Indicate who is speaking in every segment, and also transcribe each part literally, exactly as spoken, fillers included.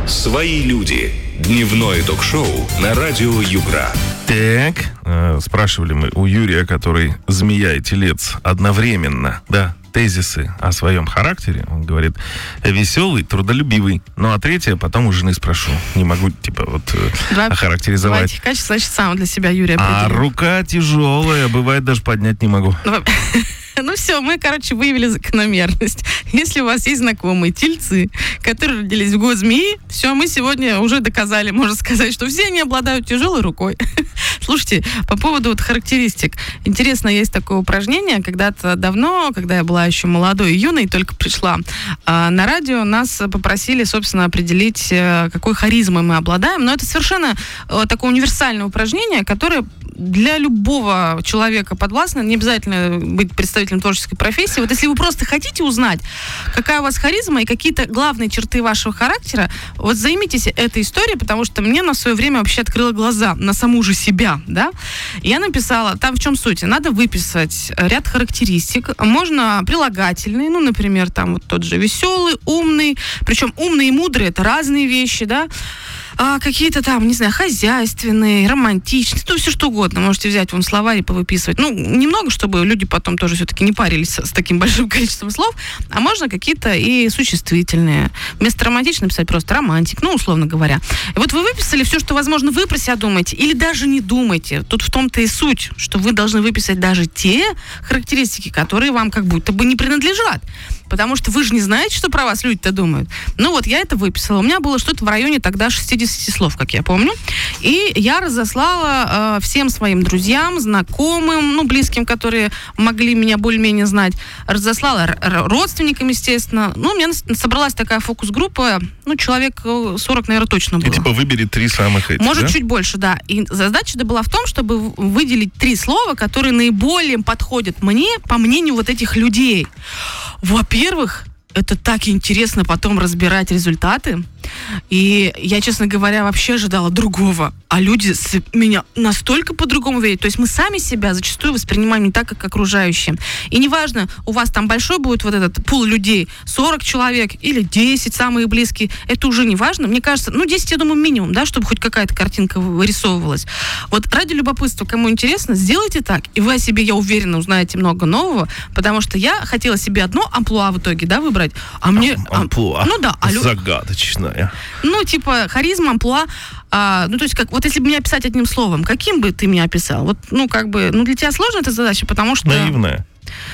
Speaker 1: «Свои люди». Дневное ток-шоу на радио Югра.
Speaker 2: Так, э, спрашивали мы у Юрия, который змея и телец одновременно, да, тезисы о своем характере. Он говорит, веселый, трудолюбивый. Ну, а третье потом у жены спрошу. Не могу, типа, вот,
Speaker 3: Два,
Speaker 2: охарактеризовать.
Speaker 3: Два этих качества, значит, сам для себя Юрий определил.
Speaker 2: А рука тяжелая, бывает, даже поднять не могу.
Speaker 3: Ну все, мы, короче, выявили закономерность. Если у вас есть знакомые тельцы, которые родились в год змеи, все, мы сегодня уже доказали, можно сказать, что все они обладают тяжелой рукой. Слушайте, по поводу вот характеристик. Интересно, есть такое упражнение, когда-то давно, когда я была еще молодой и юной, только пришла на радио, нас попросили, собственно, определить, какой харизмой мы обладаем. Но это совершенно такое универсальное упражнение, которое для любого человека подвластно, не обязательно быть представителем творческой профессии. Вот если вы просто хотите узнать, какая у вас харизма и какие-то главные черты вашего характера, вот займитесь этой историей, потому что мне на свое время вообще открыло глаза на саму же себя, да. Я написала, там в чем суть? Надо выписать ряд характеристик. Можно прилагательные, ну, например, там вот тот же веселый, умный. Причем умный и мудрый — это разные вещи, да. А какие-то там, не знаю, хозяйственные, романтичные, ну, все что угодно. Можете взять вон словарь и повыписывать. Ну, немного, чтобы люди потом тоже все-таки не парились с, с таким большим количеством слов. А можно какие-то и существительные. Вместо романтично написать просто романтик, ну, условно говоря. И вот вы выписали все, что, возможно, вы про себя думаете, или даже не думаете. Тут в том-то и суть, что вы должны выписать даже те характеристики, которые вам как будто бы не принадлежат. Потому что вы же не знаете, что про вас люди-то думают. Ну вот, я это выписала. У меня было что-то в районе тогда шестьдесят слов, как я помню. И я разослала э, всем своим друзьям, знакомым, ну, близким, которые могли меня более-менее знать. Разослала р- родственникам, естественно. Ну, у меня собралась такая фокус-группа, ну, человек сорок, наверное, точно было.
Speaker 2: И типа выбери три самых этих,
Speaker 3: Может,
Speaker 2: да?
Speaker 3: чуть больше, да. И задача была в том, чтобы выделить три слова, которые наиболее подходят мне, по мнению вот этих людей. Во-первых, это так интересно потом разбирать результаты. И я, честно говоря, вообще ожидала другого. А люди с меня настолько по-другому видят. То есть мы сами себя зачастую воспринимаем не так, как окружающие. И неважно, у вас там большой будет вот этот пул людей, сорок человек или десять, самые близкие, это уже не важно. Мне кажется, ну, десять, я думаю, минимум, да, чтобы хоть какая-то картинка вырисовывалась. Вот ради любопытства, кому интересно, сделайте так. И вы о себе, я уверена, узнаете много нового, потому что я хотела себе одно амплуа в итоге, да, выбрать. А мне...
Speaker 2: Амплуа.
Speaker 3: Ну да. А лю...
Speaker 2: Загадочная.
Speaker 3: Ну, типа, харизма, амплуа. А, ну, то есть, как, вот если бы меня описать одним словом, каким бы ты меня описал? Вот, ну, как бы, ну, для тебя сложна эта задача, потому что...
Speaker 2: Наивная.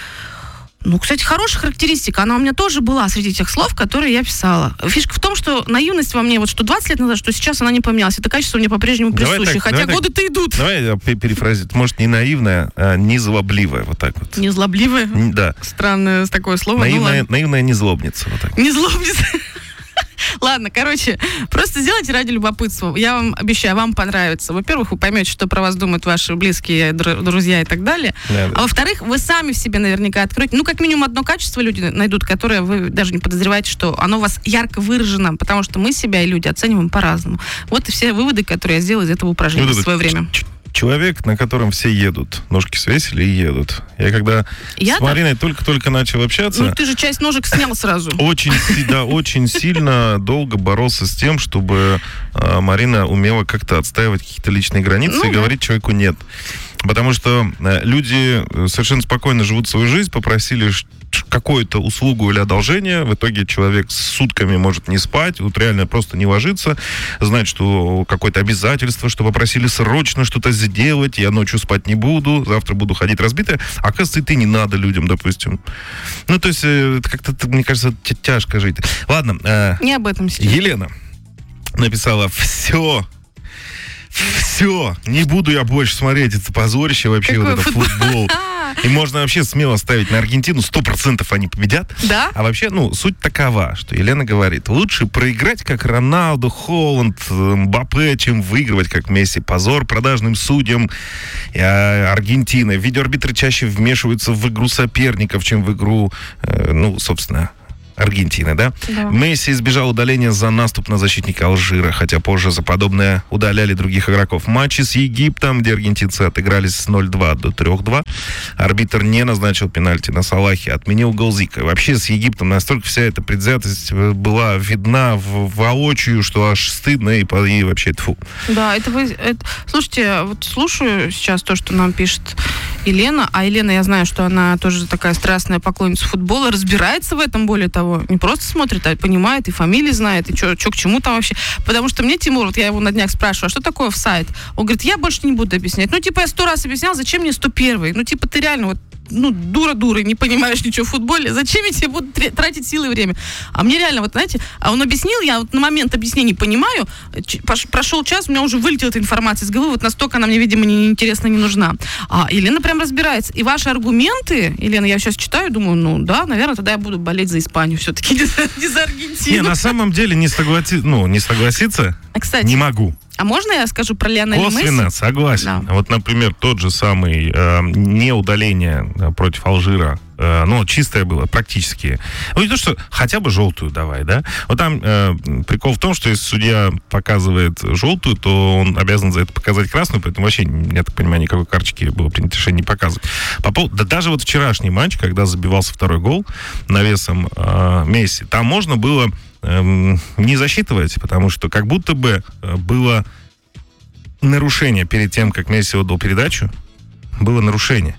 Speaker 3: Ну, кстати, хорошая характеристика. Она у меня тоже была среди тех слов, которые я писала. Фишка в том, что наивность во мне, вот что двадцать лет назад, что сейчас, она не поменялась. Это качество мне по-прежнему присуще. Хотя годы-то идут.
Speaker 2: Давай я перефразирую. Может, не наивная, а незлобливая. Вот так вот.
Speaker 3: Незлобливая?
Speaker 2: Да.
Speaker 3: Странное такое слово.
Speaker 2: Наивная, ну, наивная незлобница. Вот так.
Speaker 3: Незлобница. Ладно, короче, просто сделайте ради любопытства. Я вам обещаю, вам понравится. Во-первых, вы поймете, что про вас думают ваши близкие, друзья и так далее. Да, да. А во-вторых, вы сами в себе наверняка откроете. Ну, как минимум, одно качество люди найдут, которое вы даже не подозреваете, что оно у вас ярко выражено, потому что мы себя и люди оцениваем по-разному. Вот и все выводы, которые я сделала из этого упражнения вот в свое время.
Speaker 2: Человек, на котором все едут. Ножки свесили и едут. Я когда
Speaker 3: Я
Speaker 2: с Мариной так? только-только начал общаться...
Speaker 3: Ну, ты же часть ножек снял сразу.
Speaker 2: Очень, да, очень сильно долго боролся с тем, чтобы э, Марина умела как-то отстаивать какие-то личные границы ну, и да. говорить человеку «нет». Потому что э, люди совершенно спокойно живут свою жизнь, попросили какую-то услугу или одолжение, в итоге человек с сутками может не спать, вот реально просто не ложиться, знать, что какое-то обязательство, что попросили срочно что-то сделать, я ночью спать не буду, завтра буду ходить разбитая, а оказывается, и ты не надо людям, допустим. Ну, то есть, это как-то, мне кажется, тяжко жить. Ладно. Э,
Speaker 3: не об этом сейчас.
Speaker 2: Елена написала «Все». Все, не буду я больше смотреть это позорище вообще, Какой вот это футбол. футбол. И можно вообще смело ставить на Аргентину, сто процентов они победят.
Speaker 3: Да?
Speaker 2: А вообще, ну, суть такова, что Елена говорит, лучше проиграть как Роналду, Холланд, Мбаппе, чем выигрывать как Месси. Позор продажным судьям Аргентины. Видеоарбитры чаще вмешиваются в игру соперников, чем в игру, ну, собственно, Аргентины, да?
Speaker 3: Да.
Speaker 2: Месси избежал удаления за наступ на защитника Алжира, хотя позже за подобное удаляли других игроков. Матчи с Египтом, где аргентинцы отыгрались с ноль-два до три-два. Арбитр не назначил пенальти на Салахе, отменил гол Зика. Вообще с Египтом настолько вся эта предвзятость была видна в, воочию, что аж стыдно и, и вообще тьфу.
Speaker 3: Да, это вы... Это, слушайте, вот слушаю сейчас то, что нам пишет Елена, а Елена, я знаю, что она тоже такая страстная поклонница футбола, разбирается в этом, более того, не просто смотрит, а понимает, и фамилии знает, и что к чему там вообще. Потому что мне Тимур, вот я его на днях спрашиваю, а что такое офсайд? Он говорит, я больше не буду объяснять. Ну, типа, я сто раз объяснял, зачем мне сто первый? Ну, типа, ты реально вот ну, дура-дура, не понимаешь ничего в футболе, зачем я тебе буду тратить силы и время? А мне реально, вот знаете, а он объяснил, я вот на момент объяснений понимаю, прошел час, у меня уже вылетела эта информация из головы, вот настолько она мне, видимо, неинтересна, не нужна. А Елена прям разбирается. И ваши аргументы, Елена, я сейчас читаю, думаю, ну да, наверное, тогда я буду болеть за Испанию все-таки, не за, не за Аргентину.
Speaker 2: Не, на самом деле не, согласи... ну, не согласиться
Speaker 3: а, кстати,
Speaker 2: не могу.
Speaker 3: А можно я скажу про Лионеля Месси?
Speaker 2: Косвенно, согласен.
Speaker 3: Да.
Speaker 2: Вот, например, тот же самый э, неудаление э, против Алжира, э, ну, чистое было, практически. Ну, не то, что хотя бы желтую давай, да? Вот там э, прикол в том, что если судья показывает желтую, то он обязан за это показать красную, поэтому вообще, я так понимаю, никакой карточки было принято решение не показывать. По поводу, да даже вот вчерашний матч, когда забивался второй гол навесом э, Месси, там можно было не засчитывать, потому что как будто бы было нарушение перед тем, как Месси отдал передачу, было нарушение.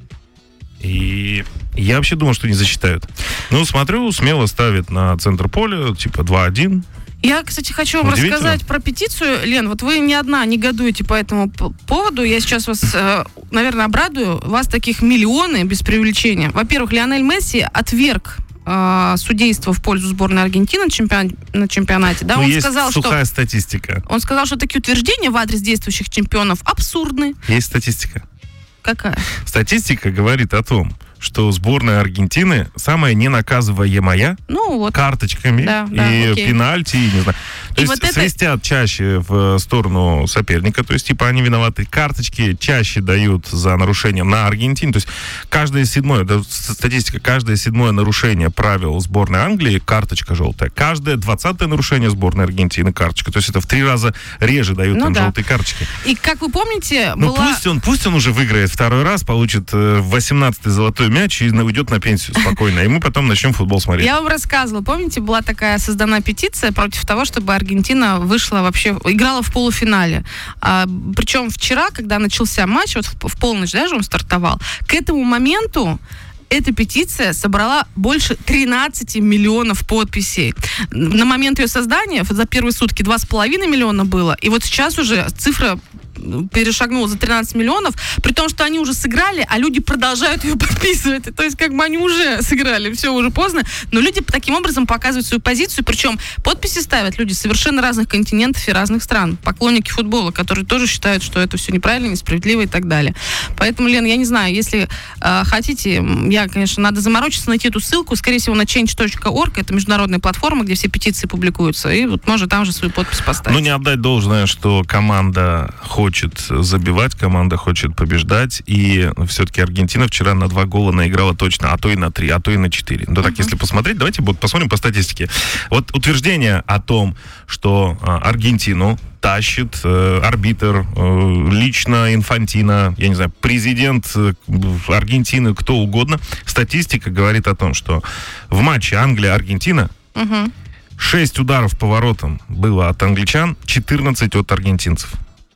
Speaker 2: И я вообще думал, что не засчитают. Ну, смотрю, смело ставит на центр поля, типа два-один.
Speaker 3: Я, кстати, хочу вам рассказать про петицию. Лен, вот вы не одна негодуете по этому поводу. Я сейчас вас, наверное, обрадую. Вас таких миллионы, без преувеличения. Во-первых, Лионель Месси отверг судейство в пользу сборной Аргентины на, чемпион, на чемпионате. Да,
Speaker 2: ну,
Speaker 3: он
Speaker 2: есть
Speaker 3: сказал,
Speaker 2: сухая
Speaker 3: что,
Speaker 2: статистика.
Speaker 3: Он сказал, что такие утверждения в адрес действующих чемпионов абсурдны.
Speaker 2: Есть статистика.
Speaker 3: Какая?
Speaker 2: Статистика говорит о том, что сборная Аргентины самая ненаказываемая
Speaker 3: ну, вот.
Speaker 2: карточками
Speaker 3: да, да,
Speaker 2: и
Speaker 3: окей.
Speaker 2: пенальти, не знаю. То
Speaker 3: и
Speaker 2: есть
Speaker 3: вот
Speaker 2: свистят это... чаще в сторону соперника, то есть типа они виноваты. Карточки чаще дают за нарушение на Аргентине. То есть каждое седьмое, да, статистика, каждое седьмое нарушение правил сборной Англии карточка желтая. Каждое двадцатое нарушение сборной Аргентины карточка. То есть это в три раза реже дают ну, им да. желтые карточки.
Speaker 3: И как вы помните,
Speaker 2: ну,
Speaker 3: была...
Speaker 2: пусть он, пусть он уже выиграет второй раз, получит восемнадцатый золотой мяч и уйдет на пенсию спокойно. И мы потом начнем футбол смотреть.
Speaker 3: Я вам рассказывала, помните, была такая создана петиция против того, чтобы Аргентина вышла вообще, играла в полуфинале. А, причем вчера, когда начался матч, вот в, в полночь даже он стартовал, к этому моменту эта петиция собрала больше тринадцать миллионов подписей. На момент ее создания за первые сутки два с половиной миллиона было, и вот сейчас уже цифра перешагнула за тринадцать миллионов, при том, что они уже сыграли, а люди продолжают ее подписывать. То есть, как бы они уже сыграли, все уже поздно, но люди таким образом показывают свою позицию, причем подписи ставят люди совершенно разных континентов и разных стран, поклонники футбола, которые тоже считают, что это все неправильно, несправедливо и так далее. Поэтому, Лен, я не знаю, если э, хотите, я, конечно, надо заморочиться, найти эту ссылку, скорее всего, на change точка org, это международная платформа, где все петиции публикуются, и вот можно там же свою подпись поставить.
Speaker 2: Ну, не отдать должное, что команда хочет хочет забивать, команда хочет побеждать, и все-таки Аргентина вчера на два гола наиграла точно, а то и на три, а то и на четыре. Ну, так, uh-huh. если посмотреть, давайте вот посмотрим по статистике. Вот утверждение о том, что а, Аргентину тащит э, арбитр, э, лично Инфантино, я не знаю, президент э, Аргентины, кто угодно, статистика говорит о том, что в матче Англия-Аргентина uh-huh. шесть ударов по воротам было от англичан, четырнадцать от аргентинцев.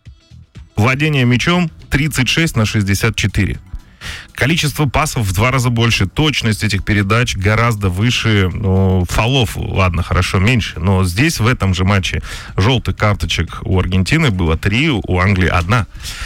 Speaker 2: Владение мячом тридцать шесть на шестьдесят четыре. Количество пасов в два раза больше, точность этих передач гораздо выше, ну, фолов, ладно, хорошо, меньше, но здесь, в этом же матче, желтых карточек у Аргентины было три, у Англии одна.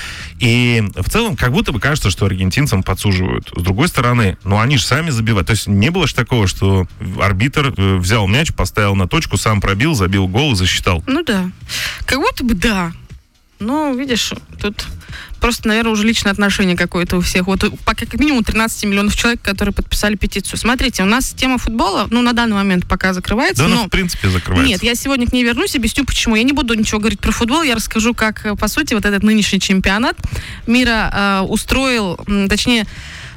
Speaker 2: И в целом, как будто бы кажется, что аргентинцам подсуживают. С другой стороны, ну они же сами забивают. То есть не было же такого, что арбитр взял мяч, поставил на точку, сам пробил, забил гол и засчитал.
Speaker 3: Ну да. Как будто бы да. Ну, видишь, тут просто, наверное, уже личное отношение какое-то у всех. Вот пока как минимум тринадцать миллионов человек, которые подписали петицию. Смотрите, у нас тема футбола, ну, на данный момент пока закрывается.
Speaker 2: Да,
Speaker 3: но...
Speaker 2: она в принципе закрывается.
Speaker 3: Нет, я сегодня к ней вернусь, объясню, почему. Я не буду ничего говорить про футбол, я расскажу, как, по сути, вот этот нынешний чемпионат мира э, устроил, точнее,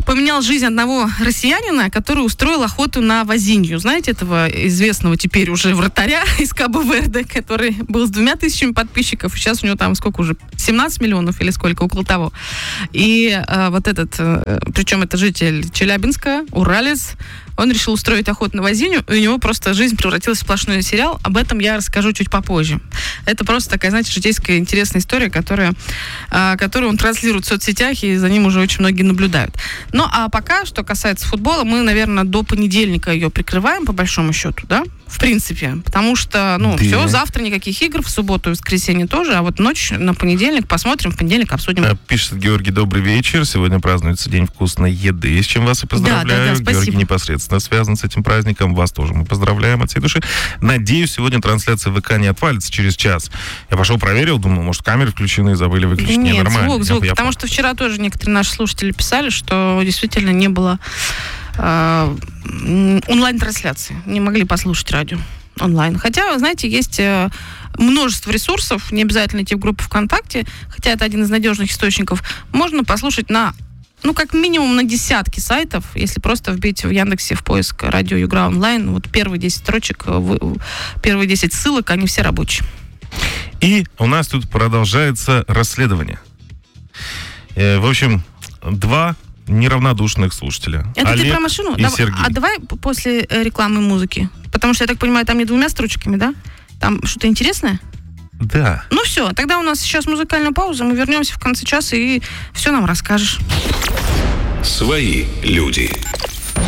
Speaker 3: поменял жизнь одного россиянина, который устроил охоту на Вазинью. Знаете этого известного теперь уже вратаря из Кабо-Верде, который был с двумя тысячами подписчиков. Сейчас у него там сколько уже? семнадцать миллионов или сколько? Около того. И э, вот этот, э, причем это житель Челябинска, уралец, он решил устроить охоту на Вазинью, и у него просто жизнь превратилась в сплошной сериал. Об этом я расскажу чуть попозже. Это просто такая, знаете, житейская интересная история, которая, а, которую он транслирует в соцсетях, и за ним уже очень многие наблюдают. Ну, а пока, что касается футбола, мы, наверное, до понедельника ее прикрываем, по большому счету, да? В принципе. Потому что, ну,
Speaker 2: Да.
Speaker 3: все, завтра никаких игр, в субботу и воскресенье тоже, а вот ночь на понедельник посмотрим, в понедельник обсудим.
Speaker 2: А, Пишет Георгий, добрый вечер. Сегодня празднуется День вкусной еды, с чем вас и поздравляю.
Speaker 3: Да, да, да, спасибо.
Speaker 2: Георгий непосредственно связан с этим праздником. Вас тоже мы поздравляем от всей души. Надеюсь, сегодня трансляция ВК не отвалится через час. Я пошел проверил, думал, может, камеры включены, забыли выключить.
Speaker 3: Нет,
Speaker 2: Не, нормально.
Speaker 3: звук, звук.
Speaker 2: Я- я
Speaker 3: Потому что вчера тоже некоторые наши слушатели писали, что действительно не было э, м, онлайн-трансляции. Не могли послушать радио онлайн. Хотя, знаете, есть э, множество ресурсов, не обязательно идти в группу ВКонтакте, хотя это один из надежных источников. Можно послушать на, ну, как минимум на десятки сайтов, если просто вбить в Яндексе в поиск радио Югра онлайн, вот первые десять строчек, вы- первые десять ссылок, они все рабочие.
Speaker 2: И у нас тут продолжается расследование. Э, в общем, два неравнодушных слушателя.
Speaker 3: Это
Speaker 2: Олег
Speaker 3: ты про машину?
Speaker 2: и
Speaker 3: Дав-
Speaker 2: Сергей.
Speaker 3: А давай п- после э, рекламы музыки. Потому что, я так понимаю, там не двумя строчками, да? Там что-то интересное?
Speaker 2: Да.
Speaker 3: Ну все, тогда у нас сейчас музыкальная пауза, мы вернемся в конце часа и все нам расскажешь.
Speaker 1: Свои люди.